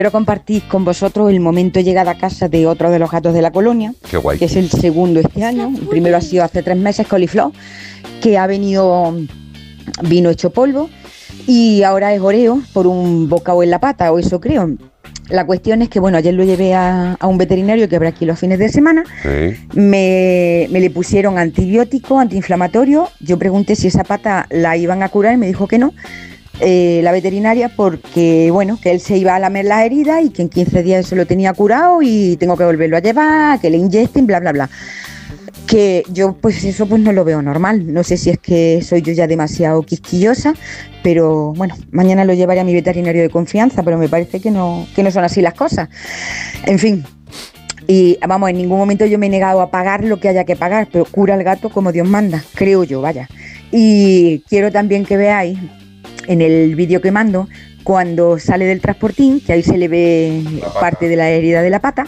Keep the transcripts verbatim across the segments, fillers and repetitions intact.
Quiero compartir con vosotros el momento de llegada a casa de otro de los gatos de la colonia. Qué guay. Que es el segundo este año. El primero ha sido hace tres meses, Coliflor, que ha venido, vino hecho polvo, y ahora es Oreo por un bocado en la pata, o eso creo. La cuestión es que, bueno, ayer lo llevé a, a un veterinario que habrá aquí los fines de semana. Sí. Me, me le pusieron antibiótico, antiinflamatorio. Yo pregunté si esa pata la iban a curar y me dijo que no. Eh, la veterinaria, porque bueno, que él se iba a lamer las heridas y que en quince días se lo tenía curado y tengo que volverlo a llevar, que le inyecten, bla, bla, bla. Que yo pues eso pues no lo veo normal. No sé si es que soy yo ya demasiado quisquillosa, pero bueno, mañana lo llevaré a mi veterinario de confianza, pero me parece que no, que no son así las cosas. En fin. Y vamos, en ningún momento yo me he negado a pagar lo que haya que pagar, pero cura al gato como Dios manda, creo yo, vaya. Y quiero también que veáis en el vídeo que mando, cuando sale del transportín, que ahí se le ve parte de la herida de la pata,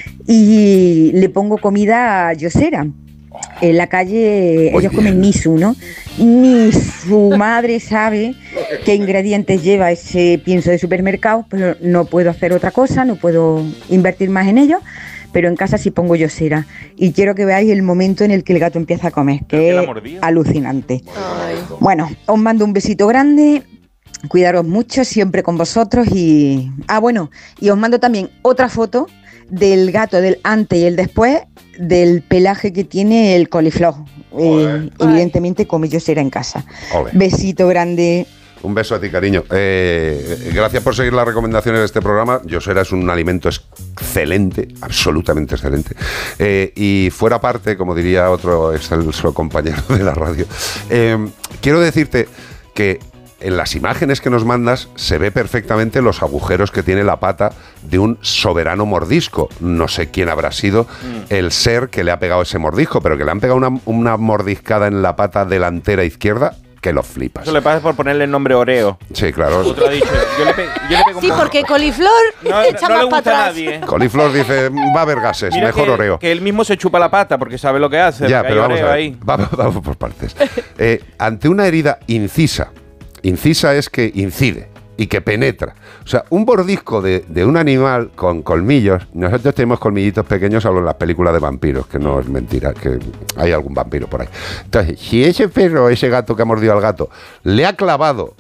y le pongo comida yosera. En la calle Muy ellos bien. comen nisu, ¿no? Ni su madre sabe qué ingredientes lleva ese pienso de supermercado, pero no puedo hacer otra cosa, no puedo invertir más en ello, pero en casa sí pongo yosera. Y quiero que veáis el momento en el que el gato empieza a comer, que es alucinante. Ay. Bueno, os mando un besito grande, cuidaros mucho, siempre con vosotros y... Ah, bueno, y os mando también otra foto del gato, del antes y el después, del pelaje que tiene el coliflor. Eh, evidentemente come yosera en casa. Ole. Besito grande. Un beso a ti, cariño. Eh, gracias por seguir las recomendaciones de este programa. Yosera es un alimento excelente, absolutamente excelente. Eh, y fuera parte, como diría otro excelso compañero de la radio, eh, quiero decirte que en las imágenes que nos mandas se ve perfectamente los agujeros que tiene la pata de un soberano mordisco. No sé quién habrá sido el ser que le ha pegado ese mordisco, pero que le han pegado una, una mordiscada en la pata delantera izquierda que lo flipas. Eso le pasa por ponerle el nombre Oreo. Sí, claro. Otro ha dicho. Yo le, pe yo le pego Sí, un porque coliflor no, echa no más le gusta para a atrás. nadie. Coliflor dice, va a haber gases, Mira mejor que, Oreo. que él mismo se chupa la pata porque sabe lo que hace. Ya, porque pero hay vamos Oreo a ver. ahí. Vamos, vamos por partes. Eh, ante una herida incisa, incisa es que incide y que penetra. O sea, un mordisco de, de un animal con colmillos. Nosotros tenemos colmillitos pequeños, hablo en las películas de vampiros, que no es mentira, que hay algún vampiro por ahí. Entonces, si ese perro, ese gato que ha mordido al gato, le ha clavado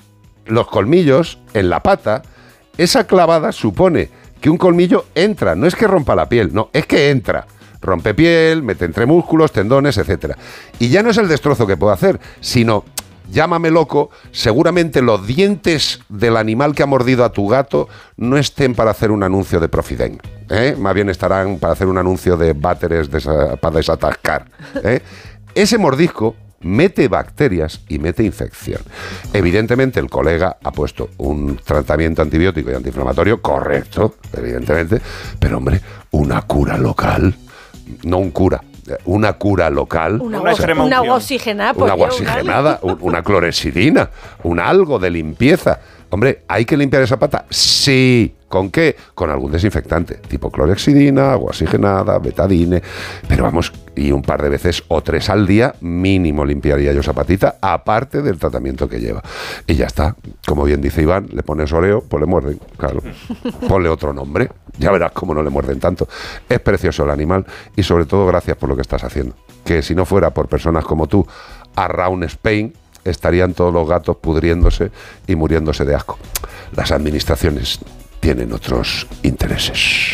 los colmillos en la pata, esa clavada supone que un colmillo entra. No es que rompa la piel, no, es que entra. Rompe piel, mete entre músculos, tendones, etcétera. Y ya no es el destrozo que puede hacer, sino... Llámame loco, seguramente los dientes del animal que ha mordido a tu gato no estén para hacer un anuncio de Profiden, ¿eh? Más bien estarán para hacer un anuncio de váteres desa- para desatascar, ¿eh? Ese mordisco mete bacterias y mete infección. Evidentemente el colega ha puesto un tratamiento antibiótico y antiinflamatorio correcto, evidentemente, pero hombre, una cura local, no un cura, una cura local. Una, Una agua, extrema una agua unción. oxigenada. Una pues, agua yo, oxigenada, un- una clorexidina, un algo de limpieza. Hombre, ¿hay que limpiar esa pata? Sí. ¿Con qué? Con algún desinfectante, tipo clorexidina, agua oxigenada, betadine. Pero vamos, y un par de veces o tres al día mínimo limpiaría yo esa patita, aparte del tratamiento que lleva. Y ya está. Como bien dice Iván, le pones Oreo, pues le muerden. Claro. Ponle otro nombre. Ya verás cómo no le muerden tanto. Es precioso el animal y sobre todo gracias por lo que estás haciendo. Que si no fuera por personas como tú, around Spain, estarían todos los gatos pudriéndose y muriéndose de asco. Las administraciones tienen otros intereses.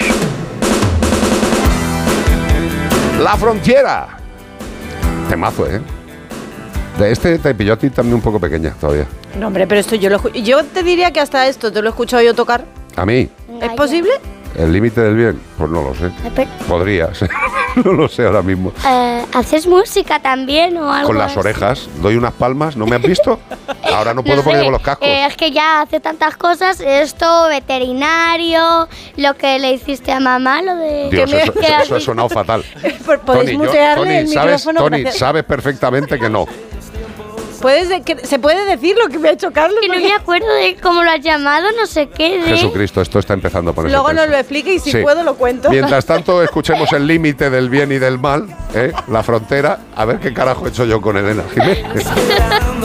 La Frontera. Temazo, ¿eh? De este te pilló a ti también un poco pequeña todavía. No, hombre, pero esto yo lo escu- yo te diría que hasta esto te lo he escuchado yo tocar. A mí, ¿Es posible? el límite del bien, pues no lo sé. Podría ser. No lo sé ahora mismo. Eh, ¿Haces música también o algo Con las así? orejas, doy unas palmas, ¿no me has visto? Ahora no puedo No porque sé, llevo los cascos. eh, es que ya hace tantas cosas, esto, veterinario, lo que le hiciste a mamá, lo de... Dios, que me- eso, que eso- has eso ha dicho. sonado fatal. Podéis Tony, yo- mutearle Tony, el sabes, micrófono. Tony, gracias. sabes perfectamente que no. Puedes de- que- ¿Se puede decir lo que me ha hecho Carlos? Que no me acuerdo de cómo lo has llamado, no sé qué, de... Jesucristo, esto está empezando a ponerse Luego nos tenso. lo explique y si Sí. puedo lo cuento. Mientras tanto, escuchemos el límite del bien y del mal, ¿eh? La frontera, a ver qué carajo he hecho yo con Elena Jiménez.